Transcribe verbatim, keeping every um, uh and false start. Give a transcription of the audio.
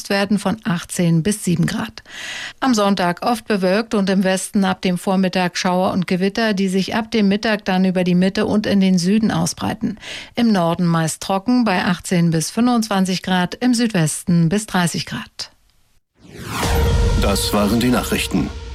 Höchstwerten von achtzehn bis sieben Grad. Am Sonntag oft bewölkt und im Westen ab dem Vormittag Schauer und Gewitter, die sich ab dem Mittag dann über die Mitte und in den Süden ausbreiten. Im Norden meist trocken bei achtzehn bis fünfundzwanzig Grad, im Südwesten bis dreißig Grad. Das waren die Nachrichten.